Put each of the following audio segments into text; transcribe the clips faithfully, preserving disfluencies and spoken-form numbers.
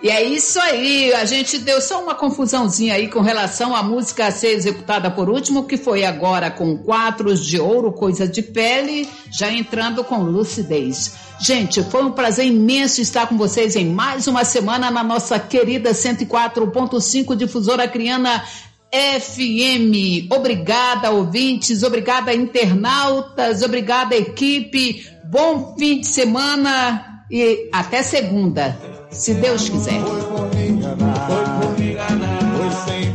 E é isso aí, a gente deu só uma confusãozinha aí com relação à música a ser executada por último, que foi agora com Quadros de Ouro, Coisa de Pele, já entrando com lucidez. Gente, foi um prazer imenso estar com vocês em mais uma semana na nossa querida cento e quatro ponto cinco Difusora Acreana F M. Obrigada, ouvintes, obrigada, internautas, obrigada, equipe. Bom fim de semana e até segunda, se Deus quiser. Foi por me enganar, foi por me enganar, foi sem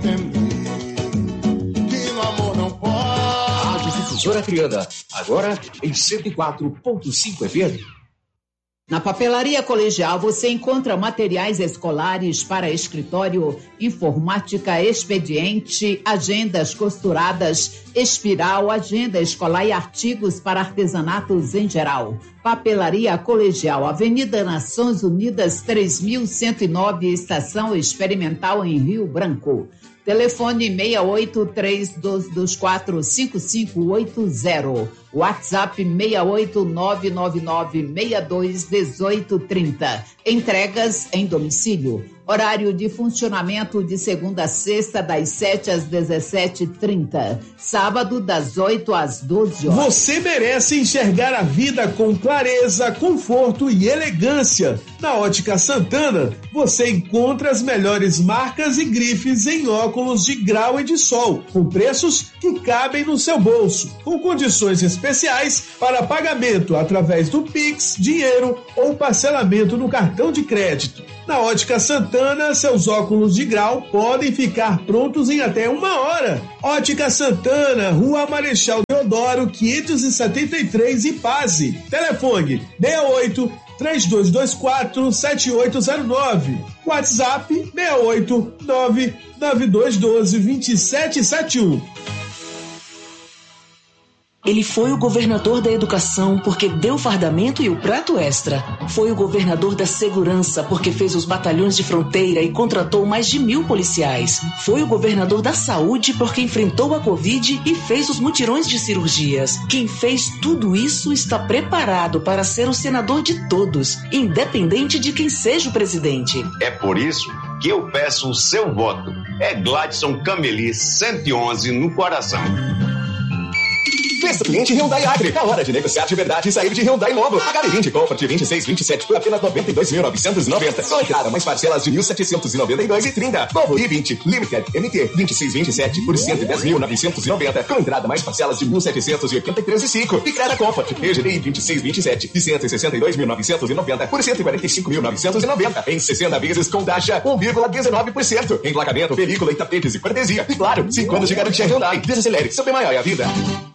entender que no amor não pode. Rádio Difusora Acreana, agora em cento e quatro ponto cinco F M. Na Papelaria Colegial você encontra materiais escolares para escritório, informática, expediente, agendas costuradas, espiral, agenda escolar e artigos para artesanatos em geral. Papelaria Colegial, Avenida Nações Unidas três mil cento e nove, Estação Experimental em Rio Branco. Telefone seis oito três dois dois quatro cinco cinco oito zero. WhatsApp seis oito nove nove nove seis dois um oito três zero. Entregas em domicílio. Horário de funcionamento de segunda a sexta, das sete às dezessete e trinta. Sábado, das oito às doze horas. Você merece enxergar a vida com clareza, conforto e elegância. Na Ótica Santana, você encontra as melhores marcas e grifes em óculos de grau e de sol, com preços que cabem no seu bolso, com condições especiais para pagamento através do Pix, dinheiro ou parcelamento no cartão de crédito. Na Ótica Santana, seus óculos de grau podem ficar prontos em até uma hora. Ótica Santana, Rua Marechal Deodoro, quinhentos e setenta e três, Ipase. Telefone seis oito três dois dois quatro sete oito zero nove. WhatsApp seis oito nove nove dois um dois dois sete sete um. Ele foi o governador da educação porque deu fardamento e o prato extra. Foi o governador da segurança porque fez os batalhões de fronteira e contratou mais de mil policiais. Foi o governador da saúde porque enfrentou a Covid e fez os mutirões de cirurgias. Quem fez tudo isso está preparado para ser o senador de todos, independente de quem seja o presidente. É por isso que eu peço o seu voto. É Gladson Cameli, cento e onze no coração. Festa cliente Hyundai Acre. É hora de negociar de verdade e sair de Hyundai novo. H D vinte Comfort vinte e seis, vinte e sete por apenas noventa e dois mil novecentos e noventa. Com entrada mais parcelas de mil setecentos e noventa e dois e trinta. Novo i vinte Limited M T vinte e seis, vinte e sete por cento e dez mil novecentos e noventa. Com entrada mais parcelas de mil setecentos e oitenta e três e cinco. E Creta Comfort E G D I vinte e seis, vinte e sete de cento e sessenta e dois mil novecentos e noventa por cento e quarenta e cinco mil novecentos e noventa. Em sessenta vezes com taxa um vírgula dezenove por cento. Emplacamento, película e tapetes e cortesia. E claro, cinco anos de garantia Hyundai. Desacelere, seu bem maior é a vida.